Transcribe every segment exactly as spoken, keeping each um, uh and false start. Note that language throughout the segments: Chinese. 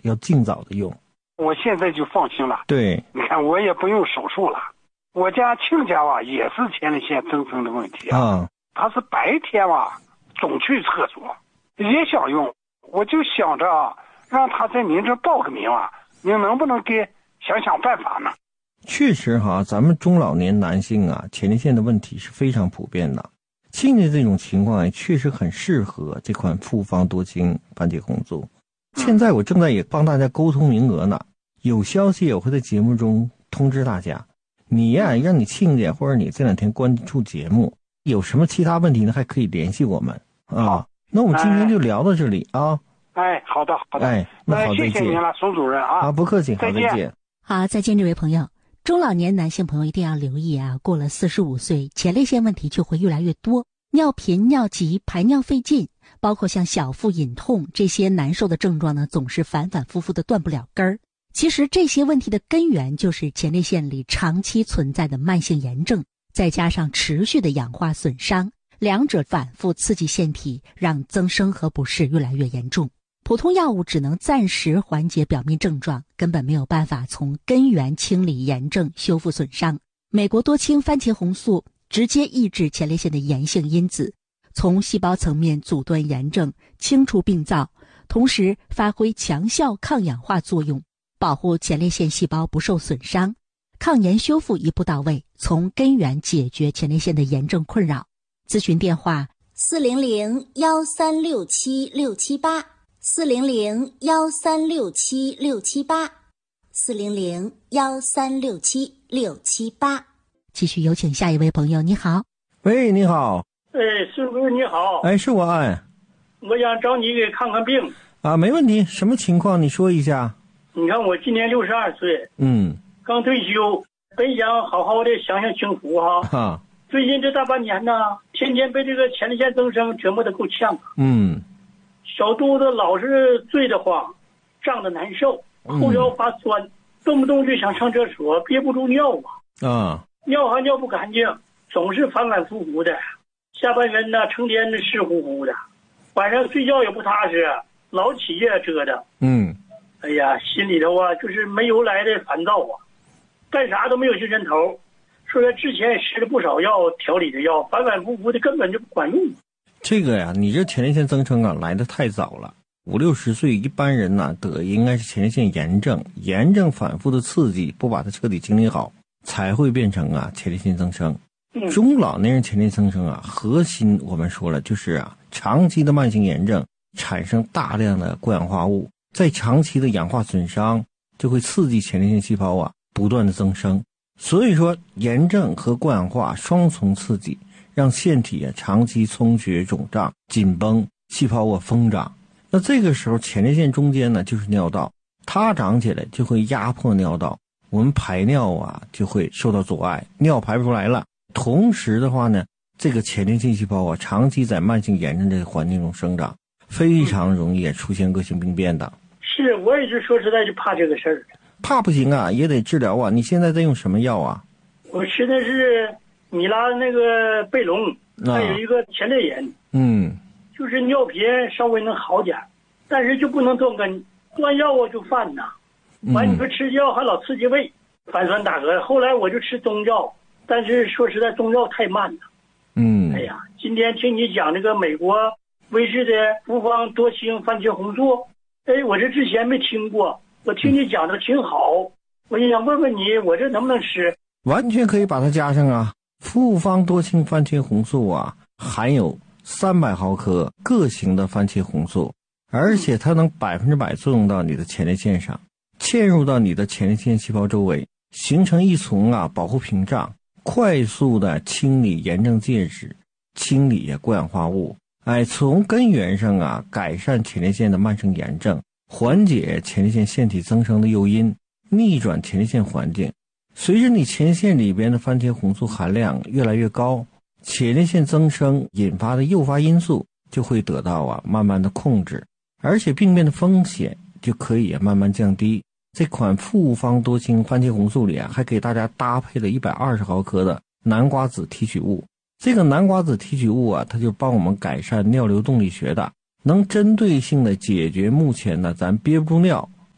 要尽早的用。 我现在就放心了。 对， 你看我也不用手术了。我家亲家啊也是前列腺增生的问题啊， 啊他是白天啊总去厕所，也想用，我就想着让他在您这报个名啊，您能不能给想想办法呢？ 确实哈，咱们中老年男性啊，前列腺的问题是非常普遍的。亲家这种情况也确实很适合这款复方多清番茄红素。现在我正在也帮大家沟通名额呢，有消息我会在节目中通知大家。你呀、啊，让你亲家或者你这两天关注节目，有什么其他问题呢，还可以联系我们啊。那我们今天就聊到这里啊。 哎，好的好的。 哎，那好，再见。 谢谢您了，宋主任啊。 啊，不客气，好，再见。 好，再见，这位朋友。中老年男性朋友一定要留意啊，过了四十五岁，前列腺问题就会越来越多，尿频、尿急、排尿费劲，包括像小腹隐痛这些难受的症状呢，总是反反复复的断不了根儿。其实这些问题的根源就是前列腺里长期存在的慢性炎症，再加上持续的氧化损伤，两者反复刺激腺体，让增生和不适越来越严重。普通药物只能暂时缓解表面症状，根本没有办法从根源清理炎症、修复损伤。美国多清番茄红素直接抑制前列腺的炎性因子，从细胞层面阻断炎症，清除病灶，同时发挥强效抗氧化作用，保护前列腺细胞不受损伤，抗炎修复一步到位，从根源解决前列腺的炎症困扰。咨询电话四零零幺三六七六七八。四零零幺三六七六七八，四零零幺三六七六七八。 继续有请下一位朋友，你好。 喂，你好。 哎，孙主任你好。 哎，是我哎。 我想找你给看看病。 啊，没问题，什么情况你说一下。 你看我今年六十二岁， 嗯， 刚退休，本想好好的享享清福哈。 哈。 最近这大半年呢，天天被这个前列腺增生折磨得够呛。 嗯。 小肚子老是坠得慌，胀得难受，后腰发酸，嗯、动不动就想上厕所，憋不住尿啊！ 啊， 尿还尿不干净，总是反反复复的，下半身呢成天的湿乎乎的，晚上睡觉也不踏实，老起夜折腾。 嗯， 哎呀，心里头啊就是没由来的烦躁啊，干啥都没有精神头。说之前吃了不少药调理的药，反反复复的根本就不管用。 这个呀，你这前列腺增生啊来得太早了，五六十岁一般人呢得应该是前列腺炎症，炎症反复的刺激，不把它彻底清理好，才会变成啊前列腺增生。 嗯、 中老年人前列腺增生啊，核心我们说了就是啊长期的慢性炎症产生大量的过氧化物，在长期的氧化损伤就会刺激前列腺细胞啊不断的增生，所以说炎症和过氧化双重刺激。让腺体啊长期充血肿胀紧绷，细胞啊疯长。那这个时候前列腺中间呢就是尿道，它长起来就会压迫尿道，我们排尿啊就会受到阻碍，尿排不出来了。同时的话呢，这个前列腺细胞啊长期在慢性炎症这个环境中生长，非常容易出现恶性病变的。 是，我也是说实在就怕这个事儿。 怕不行啊，也得治疗啊。你现在在用什么药啊？ 我吃的是米拉那个贝隆，还有一个前列腺， 嗯， 就是尿频稍微能好点，但是就不能断根，断药啊就犯呐。完你说吃药还老刺激胃，反酸打嗝。后来我就吃中药，但是说实在中药太慢了。 嗯， 哎呀，今天听你讲这个美国威士的复方多清番茄红素，哎，我这之前没听过，我听你讲的挺好，我就想问问你，我这能不能吃？ 完全可以把它加上啊。复方多清番茄红素啊，含有三百毫克各型的番茄红素，而且它能百分之百作用到你的前列腺上，嵌入到你的前列腺细胞周围，形成一层啊保护屏障，快速的清理炎症介质，清理啊过氧化物，哎，从根源上啊改善前列腺的慢性炎症，缓解前列腺腺体增生的诱因，逆转前列腺环境。随着你前列腺里边的番茄红素含量越来越高，前列腺增生引发的诱发因素就会得到啊慢慢的控制，而且病变的风险就可以慢慢降低。这款复方多清番茄红素里啊，还给大家搭配了一百二十毫克的南瓜子提取物。这个南瓜子提取物啊，它就帮我们改善尿流动力学的，能针对性的解决目前呢咱憋不住尿，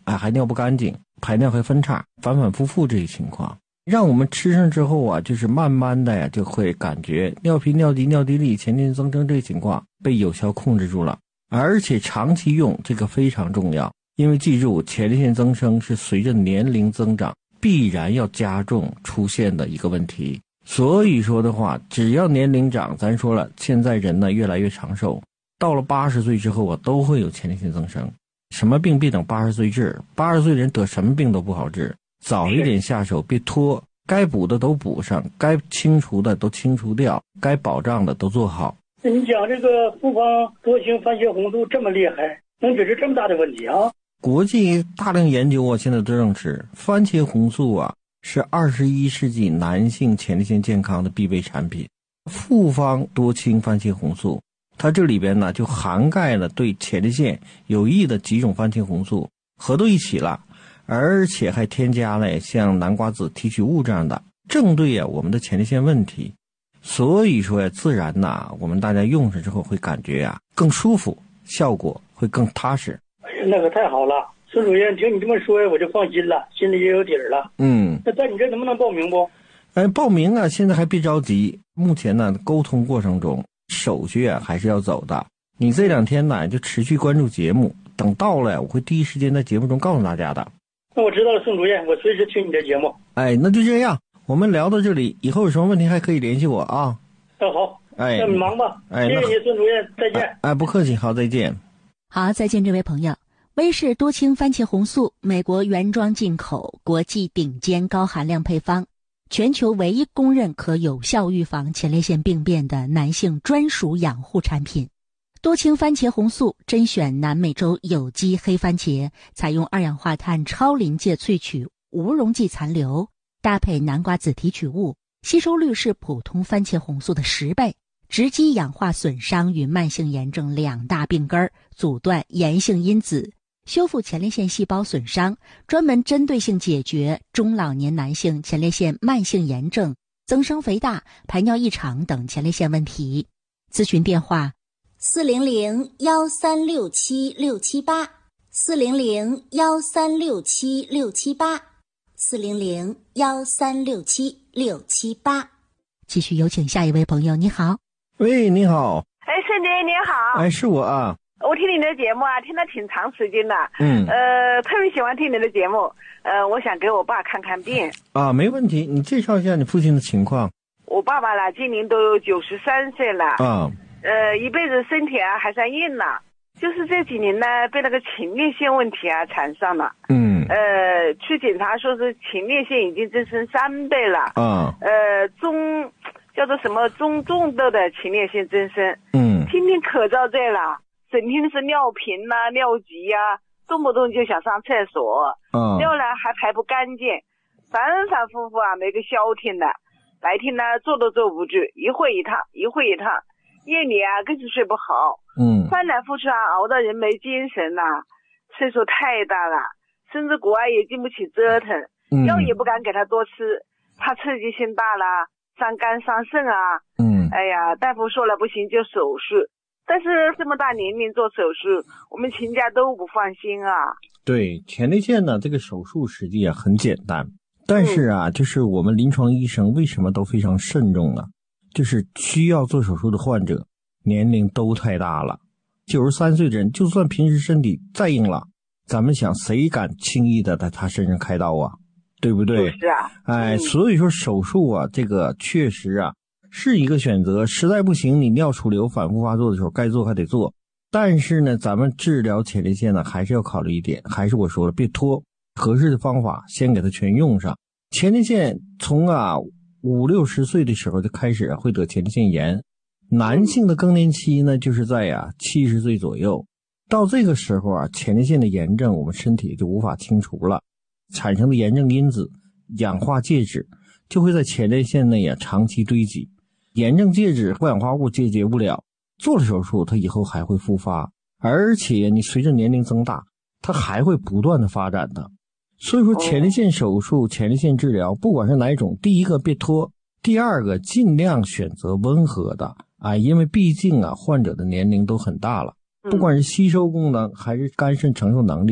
哎，还尿不干净，排尿还分叉，反反复复这些情况，让我们吃上之后啊，就是慢慢的呀，就会感觉尿频、尿急、尿滴沥、前列腺增生这些情况被有效控制住了。而且长期用这个非常重要，因为记住，前列腺增生是随着年龄增长必然要加重出现的一个问题。所以说的话，只要年龄长，咱说了，现在人呢越来越长寿，到了八十岁之后啊，都会有前列腺增生。什么病别等八十岁治，八十岁人得什么病都不好治，早一点下手，别拖，该补的都补上，该清除的都清除掉，该保障的都做好。 你讲这个复方多氢番茄红素这么厉害，能解决这么大的问题啊？ 国际大量研究啊，现在都证实番茄红素啊是二十一世纪男性前列腺健康的必备产品。复方多氢番茄红素，它这里边呢就涵盖了对前列腺有益的几种番茄红素合到一起了，而且还添加了像南瓜子提取物这样的，正对啊我们的前列腺问题。所以说呀，自然呐，我们大家用上之后会感觉呀更舒服，效果会更踏实。 哎呀，那可太好了，孙主任，听你这么说我就放心了，心里也有底儿了。 嗯， 那在你这能不能报名不？ 哎，报名啊，现在还别着急，目前呢沟通过程中，手续啊还是要走的。你这两天呢就持续关注节目，等到了我会第一时间在节目中告诉大家的。 那我知道了，孙主任，我随时听你的节目。 哎，那就这样。我们聊到这里，以后有什么问题还可以联系我啊。 那好， 哎， 那你忙吧。 哎， 谢谢你，孙主任，再见。 哎，哎不客气，好，再见。 好，再见，这位朋友。威士多氢番茄红素，美国原装进口，国际顶尖高含量配方，全球唯一公认可有效预防前列腺病变的男性专属养护产品。多氢番茄红素甄选南美洲有机黑番茄，采用二氧化碳超临界萃取，无溶剂残留，搭配南瓜子提取物，吸收率是普通番茄红素的十倍，直击氧化损伤与慢性炎症两大病根，阻断炎性因子，修复前列腺细胞损伤，专门针对性解决中老年男性前列腺慢性炎症、增生肥大、排尿异常等前列腺问题。咨询电话四零零幺三六七六七八，四零零幺三六七六七八，四零零幺三六七六七八。 继续有请下一位朋友，你好。 喂，你好。 哎，孙姐你好。 哎，是我啊。 我听你的节目啊，听了挺长时间的。 嗯。 呃，特别喜欢听你的节目。呃，我想给我爸看看病。 啊，没问题。你介绍一下你父亲的情况。 我爸爸呢，今年都九十三岁了。 啊。 呃，一辈子身体啊还算硬呢，就是这几年呢，被那个前列腺问题啊缠上了。 嗯。 呃，去检查说是前列腺已经增生三倍了。 啊。 呃，中叫做什么中重度的前列腺增生。 嗯。 天天可遭罪了，整天是尿频呐、啊、尿急呀、啊，动不动就想上厕所。 啊。 尿呢还排不干净，反反复复啊，没个消停的。白天呢坐都坐不住，一会一趟，一会一趟。夜里啊更是睡不好。 嗯。 翻来覆去啊，熬到人没精神了，岁数太大了，甚至国外也经不起折腾。 嗯。 药也不敢给他多吃，怕刺激性大了，伤肝伤肾啊。 嗯。 哎呀，大夫说了不行就手术，但是这么大年龄做手术，我们全家都不放心啊。 对，前列腺呢这个手术实际啊很简单，但是啊、嗯、就是我们临床医生为什么都非常慎重呢？就是需要做手术的患者年龄都太大了，九十三岁的人就算平时身体再硬朗，咱们想谁敢轻易的在他身上开刀啊，对不对？ 是啊。 哎、嗯，所以说手术啊这个确实啊是一个选择，实在不行你尿储留反复发作的时候该做还得做，但是呢咱们治疗前列腺呢还是要考虑一点，还是我说了别拖，合适的方法先给它全用上。前列腺从啊五六十岁的时候就开始会得前列腺炎，男性的更年期呢就是在呀七十岁左右，到这个时候啊前列腺的炎症我们身体就无法清除了，产生的炎症因子氧化介质就会在前列腺内啊长期堆积，炎症介质或氧化物解决不了，做了手术它以后还会复发，而且你随着年龄增大它还会不断的发展的。所以说前列腺手术、前列腺治疗不管是哪一种，第一个别拖，第二个尽量选择温和的啊，因为毕竟啊患者的年龄都很大了，不管是吸收功能还是肝肾承受能力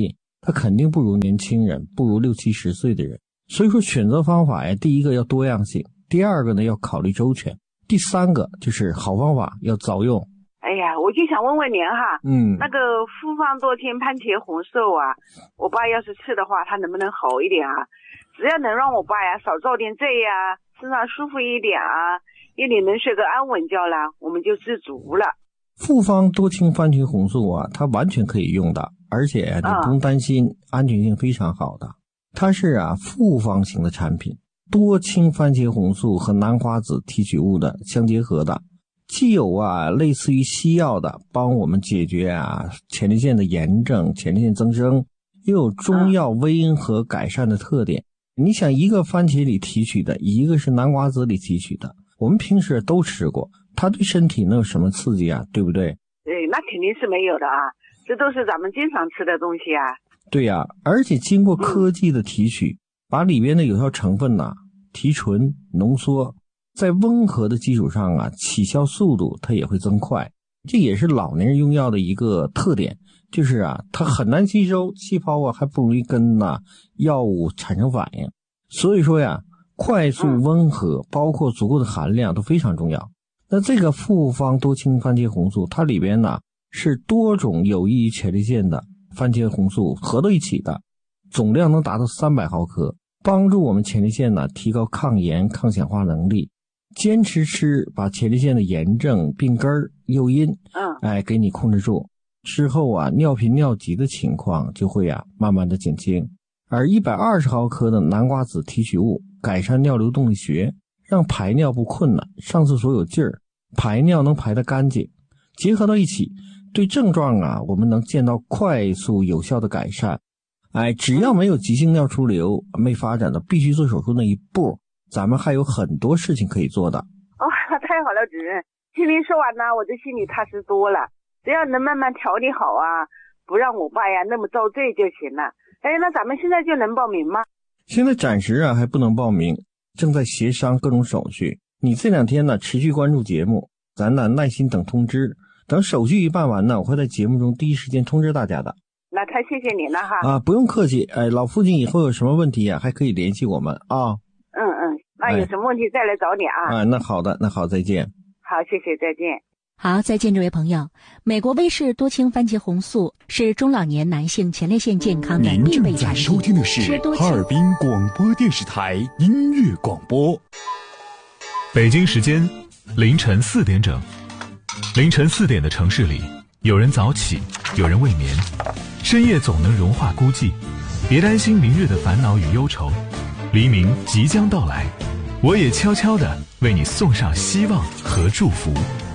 他肯定不如年轻人，不如六七十岁的人。所以说选择方法呀，第一个要多样性，第二个呢要考虑周全，第三个就是好方法要早用。 哎呀，我就想问问您哈， 嗯， 那个复方多清番茄红素啊，我爸要是吃的话，他能不能好一点啊？只要能让我爸呀少遭点罪呀，身上舒服一点啊，夜里能睡个安稳觉啦，我们就知足了。 复方多清番茄红素啊，它完全可以用的，而且你不用担心，嗯、安全性非常好的。它是啊复方型的产品，多清番茄红素和南瓜子提取物的相结合的，既有啊类似于西药的帮我们解决啊前列腺的炎症、前列腺增生，又有中药温和改善的特点。你想，一个番茄里提取的，一个是南瓜子里提取的，我们平时都吃过，它对身体能有什么刺激啊？对不对？ 对，那肯定是没有的啊，这都是咱们经常吃的东西啊。 对呀、啊，而且经过科技的提取，嗯、把里边的有效成分呐、啊、提纯浓缩，在温和的基础上啊，起效速度它也会增快。这也是老年人用药的一个特点，就是啊，它很难吸收，细胞啊还不容易跟呐、啊、药物产生反应。所以说呀，快速温和，包括足够的含量都非常重要。那这个复方多清番茄红素，它里边呢是多种有益于前列腺的番茄红素合到一起的，总量能达到三百毫克，帮助我们前列腺呢提高抗炎抗氧化能力。坚持吃，把前列腺的炎症、病根儿、诱因， 嗯， 哎，给你控制住之后啊，尿频尿急的情况就会啊慢慢的减轻。而一百二十毫克的南瓜子提取物改善尿流动力学，让排尿不困难，上厕所有劲儿，排尿能排得干净。结合到一起，对症状啊，我们能见到快速有效的改善。哎，只要没有急性尿出流，没发展到必须做手术那一步，咱们还有很多事情可以做的。 哦，太好了，主任，听您说完呢，我这心里踏实多了。只要能慢慢调理好啊，不让我爸呀那么遭罪就行了。哎，那咱们现在就能报名吗？ 现在暂时啊还不能报名，正在协商各种手续。你这两天呢持续关注节目，咱呢耐心等通知。等手续一办完呢，我会在节目中第一时间通知大家的。 那太谢谢您了哈。 啊，不用客气。哎，老父亲以后有什么问题啊，还可以联系我们啊。 嗯嗯，那有什么问题再来找你啊。 啊，那好的，那好，再见。 好，谢谢，再见。 好，再见，这位朋友。美国威士多清番茄红素是中老年男性前列腺健康的必备产品。 您正在收听的是哈尔滨广播电视台音乐广播。 北京时间凌晨四点整。凌晨四点的城市里，有人早起，有人未眠，深夜总能融化孤寂。别担心明日的烦恼与忧愁，黎明即将到来，我也悄悄地为你送上希望和祝福。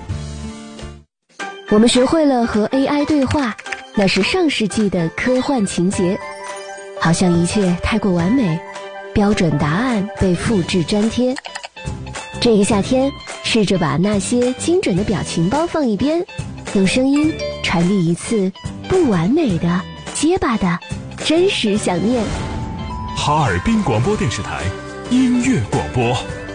我们学会了和 A I 对话，那是上世纪的科幻情节，好像一切太过完美，标准答案被复制粘贴。这个夏天，试着把那些精准的表情包放一边，用声音传递一次不完美的、结巴的真实想念。 哈尔滨广播电视台音乐广播。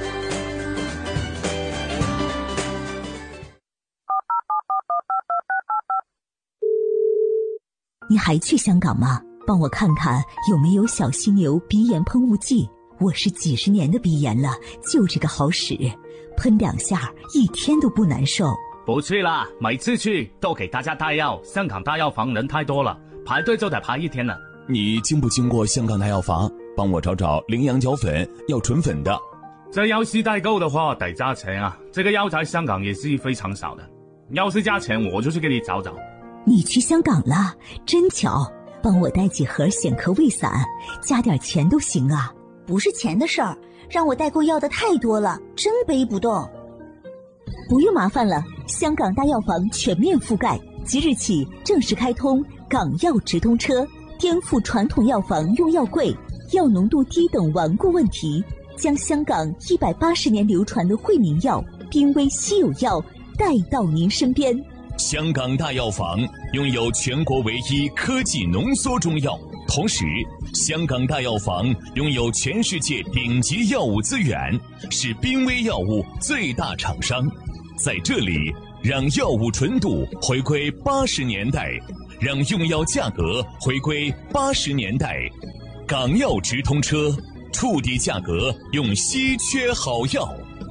你还去香港吗？帮我看看有没有小犀牛鼻炎喷雾剂。我是几十年的鼻炎了，就这个好使，喷两下一天都不难受。 不去啦，每次去都给大家带药，香港大药房人太多了，排队就得排一天了。 你经不经过香港大药房？帮我找找羚羊角粉，要纯粉的。 这要是代购的话得加钱啊，这个药在香港也是非常少的，要是加钱我就去给你找找。 你去香港了，真巧，帮我带几盒显壳胃散，加点钱都行啊。 不是钱的事儿，让我代购要的太多了，真背不动。 不用麻烦了，香港大药房全面覆盖，即日起正式开通港药直通车，颠覆传统药房用药贵、药浓度低等顽固问题，将香港一百八十年流传的惠民药、濒危稀有药带到您身边。 香港大药房拥有全国唯一科技浓缩中药，同时香港大药房拥有全世界顶级药物资源，是濒危药物最大厂商。在这里，让药物纯度回归八十年代， 让用药价格回归八十年代。港药直通车，触底价格用稀缺好药。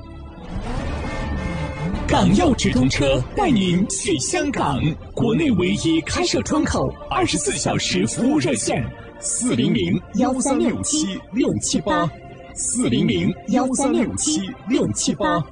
港药直通车带您去香港，国内唯一开设窗口，二十四小时服务热线：四零零幺三六七六七八，四零零幺三六七六七八。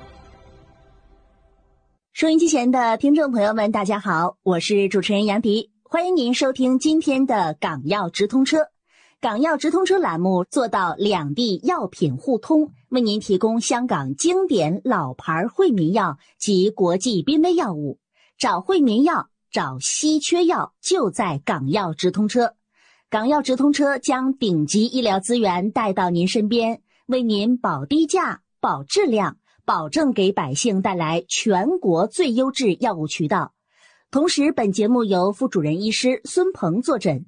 收音机前的听众朋友们，大家好，我是主持人杨迪，欢迎您收听今天的港药直通车。港药直通车栏目做到两地药品互通，为您提供香港经典老牌惠民药及国际濒危药物。找惠民药，找稀缺药，就在港药直通车。港药直通车将顶级医疗资源带到您身边，为您保低价、保质量，保证给百姓带来全国最优质药物渠道。同时，本节目由副主任医师孙鹏坐诊。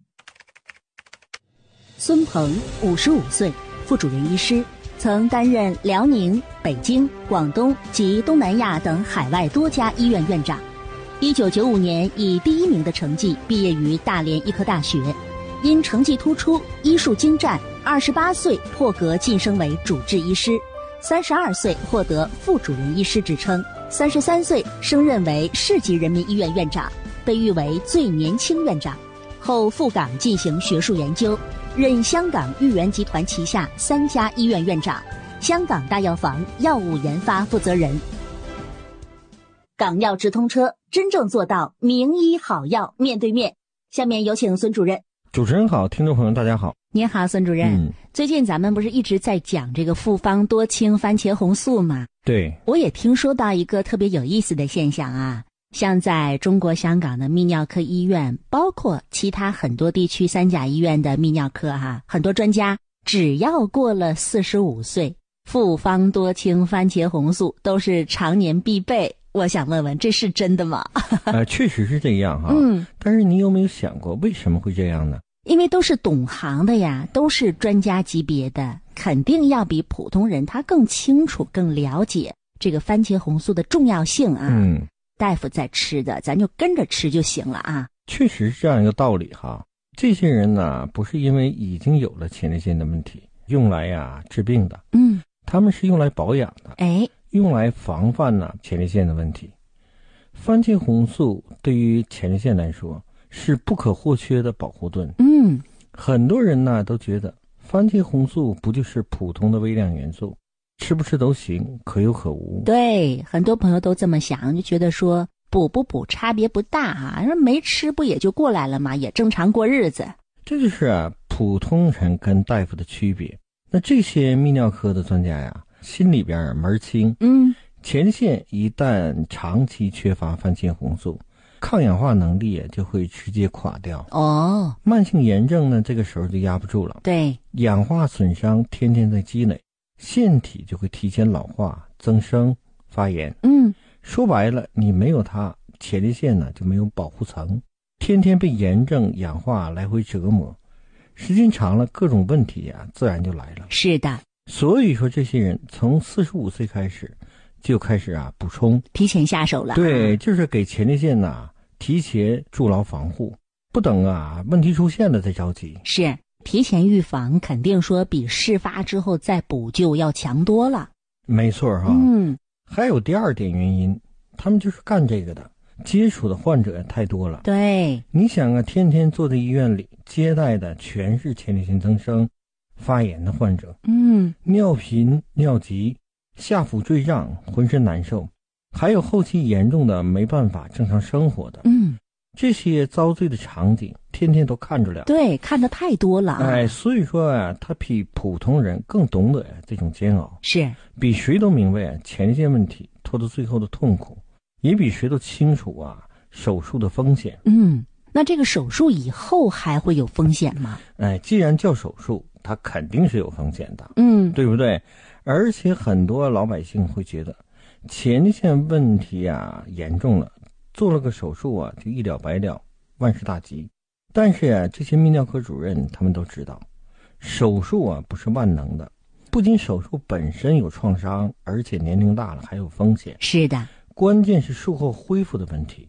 孙鹏，五十五岁，副主任医师，曾担任辽宁、北京、广东及东南亚等海外多家医院院长。一九九五年以第一名的成绩毕业于大连医科大学，因成绩突出、医术精湛，二十八岁破格晋升为主治医师，三十二岁获得副主任医师职称，三十三岁升任为市级人民医院院长，被誉为最年轻院长。后赴港进行学术研究，任香港裕元集团旗下三家医院院长，香港大药房药物研发负责人。港药直通车，真正做到名医好药面对面。下面有请孙主任。 主持人好，听众朋友大家好。 您好，孙主任。嗯、最近咱们不是一直在讲这个复方多清番茄红素吗？ 对。 我也听说到一个特别有意思的现象啊，像在中国香港的泌尿科医院，包括其他很多地区三甲医院的泌尿科哈、啊，很多专家只要过了四十五岁，复方多清番茄红素都是常年必备。我想问问，这是真的吗？ 呃，确实是这样哈。嗯。但是你有没有想过，为什么会这样呢？ 因为都是懂行的呀，都是专家级别的，肯定要比普通人他更清楚、更了解这个番茄红素的重要性啊。嗯。大夫在吃的，咱就跟着吃就行了啊。 确实是这样一个道理哈。这些人呢，不是因为已经有了前列腺的问题，用来呀治病的。嗯。他们是用来保养的。哎。用来防范呢前列腺的问题。番茄红素对于前列腺来说是不可或缺的保护盾。嗯，很多人呢都觉得番茄红素不就是普通的微量元素，吃不吃都行，可有可无。 对，很多朋友都这么想，就觉得说补不补差别不大啊，说没吃不也就过来了吗？也正常过日子。 这就是啊普通人跟大夫的区别。那这些泌尿科的专家呀，心里边门清，嗯，前列腺一旦长期缺乏番茄红素，抗氧化能力就会直接垮掉。哦，慢性炎症呢，这个时候就压不住了。对，氧化损伤天天在积累，腺体就会提前老化、增生、发炎。嗯，说白了，你没有它，前列腺呢就没有保护层，天天被炎症、氧化来回折磨，时间长了，各种问题呀、啊，自然就来了。 是的。 所以说这些人从四十五岁开始就开始啊补充， 提前下手了。 对，就是给前列腺呐、啊、提前筑牢防护，不等啊问题出现了再着急。 是，提前预防肯定说比事发之后再补救要强多了。 没错哈。嗯，还有第二点原因，他们就是干这个的，接触的患者太多了。 对， 你想啊，天天坐在医院里接待的全是前列腺增生、发炎的患者，嗯，尿频、尿急、下腹坠胀、浑身难受，还有后期严重的没办法正常生活的，嗯，这些遭罪的场景，天天都看着了。 对，看得太多了、啊。 哎，所以说啊，他比普通人更懂得这种煎熬， 是比谁都明白前列腺问题拖到最后的痛苦，也比谁都清楚啊手术的风险。 嗯，那这个手术以后还会有风险吗？ 哎，既然叫手术，它肯定是有风险的，嗯，对不对？而且很多老百姓会觉得前列腺问题啊严重了，做了个手术啊就一了百了，万事大吉。但是啊，这些泌尿科主任他们都知道，手术啊不是万能的，不仅手术本身有创伤，而且年龄大了还有风险。 是的， 关键是术后恢复的问题。嗯，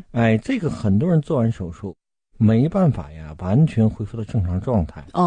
哎，这个很多人做完手术没办法呀，完全恢复到正常状态。 哦。